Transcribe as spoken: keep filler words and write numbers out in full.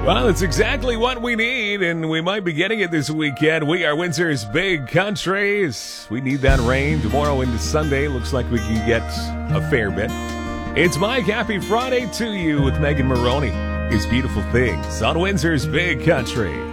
Well, it's exactly what we need, and we might be getting it this weekend. We are Windsor's Big Countries. We need that rain tomorrow into Sunday. Looks like we can get a fair bit. It's Mike. Happy Friday to you with Megan Maroney. It's Beautiful Things on Windsor's Big Country.